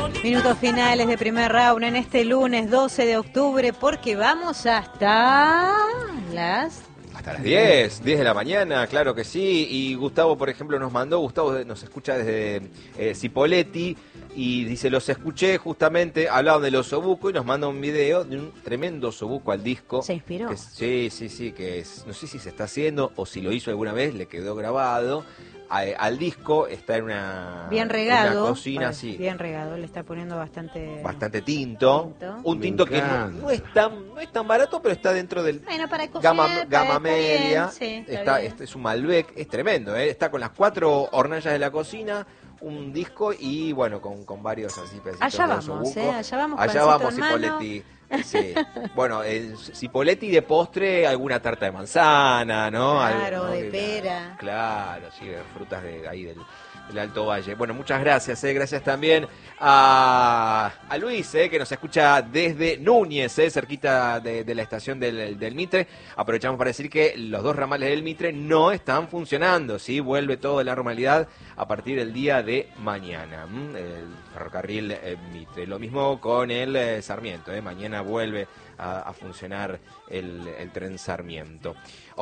Minutos finales de primer round en este lunes 12 de octubre, porque vamos hasta las 10 de la mañana, claro que sí. Y Gustavo, por ejemplo, Gustavo nos escucha desde Cipolletti y dice, los escuché justamente, hablaban del osobuco y nos manda un video de un tremendo osobuco al disco. ¿Se inspiró? Sí, que no sé si se está haciendo o si lo hizo alguna vez, le quedó grabado. Al disco está en una cocina, sí. Bien regado, le está poniendo bastante tinto. Un tinto que no es tan barato, pero está dentro del para cocinar, gama media. Bien, sí, Es un Malbec, es tremendo, ¿eh? Está con las 4 hornallas de la cocina, un disco y bueno, con varios así pedacitos allá de vamos, osobuco. allá vamos, Cipolletti. Sí. Bueno, Cipolletti de postre, alguna tarta de manzana, ¿no? Claro, algo, ¿no? de pera. Claro, sí, de frutas de ahí del Alto Valle. Bueno, muchas gracias, gracias también a Luis, que nos escucha desde Núñez, cerquita de la estación del Mitre. Aprovechamos para decir que los 2 ramales del Mitre no están funcionando, ¿sí? Vuelve todo a la normalidad a partir del día de mañana, el ferrocarril Mitre. Lo mismo con el Sarmiento, mañana vuelve a funcionar el tren Sarmiento.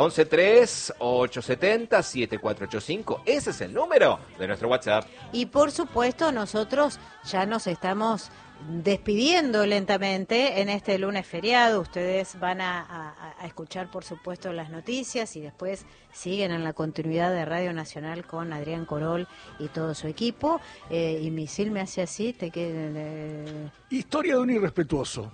11-3-870-7485, ese es el número de nuestro WhatsApp. Y por supuesto nosotros ya nos estamos despidiendo lentamente en este lunes feriado. Ustedes van a escuchar por supuesto las noticias y después siguen en la continuidad de Radio Nacional con Adrián Corol y todo su equipo. Y Misil me hace así, te queda... Historia de un irrespetuoso.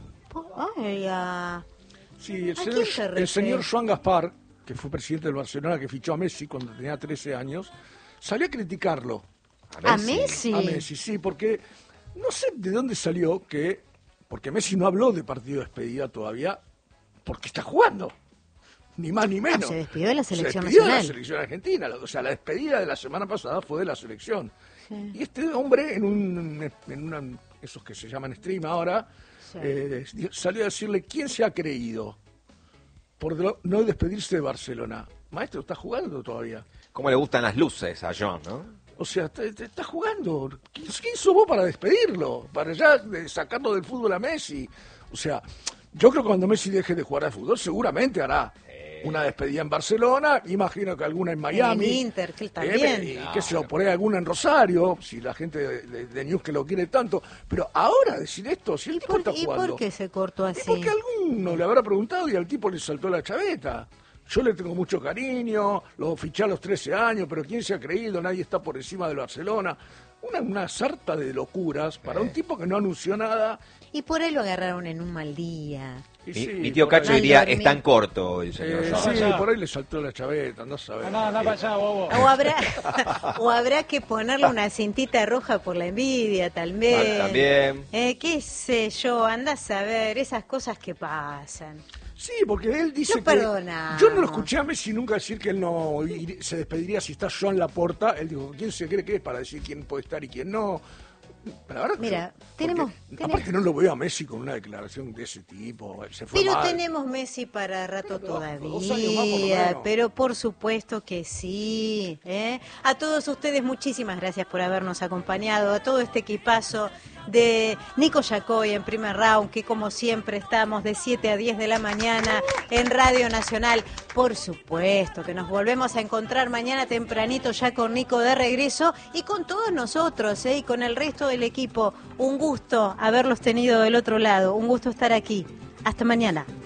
Sí, el señor Joan Gaspar, que fue presidente del Barcelona, que fichó a Messi cuando tenía 13 años, salió a criticarlo. ¿A Messi? A Messi, sí, porque no sé de dónde salió porque Messi no habló de partido de despedida todavía, porque está jugando, ni más ni menos. Se despidió de la selección nacional. Se despidió de la selección argentina, o sea, la despedida de la semana pasada fue de la selección. Sí. Y este hombre, en esos que se llaman stream ahora, salió a decirle, ¿quién se ha creído por no despedirse de Barcelona? Maestro, está jugando todavía. ¿Cómo le gustan las luces a John, no? O sea, está jugando. ¿Quién sos vos para despedirlo? Para ya sacarlo del fútbol a Messi. O sea, yo creo que cuando Messi deje de jugar al fútbol, seguramente hará una despedida en Barcelona, imagino que alguna en Miami. En Inter, que también. Y que se lo pone alguna en Rosario, si la gente de News que lo quiere tanto. Pero ahora decir esto, si el tipo está jugando. ¿Y por qué se cortó así? Y porque alguno le habrá preguntado y al tipo le saltó la chaveta. Yo le tengo mucho cariño, lo fiché a los 13 años, pero ¿quién se ha creído? Nadie está por encima del Barcelona. Una sarta de locuras para un tipo que no anunció nada. Y por ahí lo agarraron en un mal día. Mi tío Cacho diría, es tan corto el señor. Sí, por ahí le saltó la chaveta, no sabés. No para allá, bobo. O habrá que ponerle una cintita roja por la envidia, tal vez. También. Qué sé yo, andás a ver esas cosas que pasan. Sí, porque él dice yo no lo escuché a Messi nunca decir que él no se despediría si está Joan Laporta. Él dijo, ¿quién se cree que es para decir quién puede estar y quién no? La verdad, mira, aparte no lo veo a Messi con una declaración de ese tipo. Pero tenemos Messi para rato todavía, pero por supuesto que sí. A todos ustedes muchísimas gracias por habernos acompañado, a todo este equipazo de Nico Yacoy en primer round, que como siempre estamos de 7 a 10 de la mañana en Radio Nacional. Por supuesto que nos volvemos a encontrar mañana tempranito ya con Nico de regreso y con todos nosotros y con el resto del equipo. Un gusto haberlos tenido del otro lado, un gusto estar aquí. Hasta mañana.